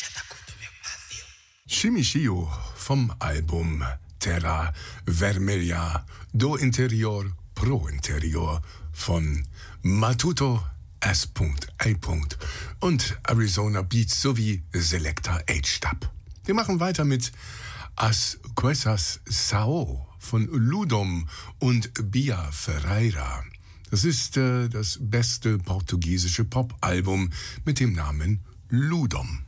Chimichio vom Album Terra Vermelha do Interior Pro Interior von Matuto S.A. und Arizona Beats sowie Selecta H-Dub. Wir machen weiter mit As Coisas Sao von Ludum und Bia Ferreira. Das ist das beste portugiesische Popalbum mit dem Namen Ludum.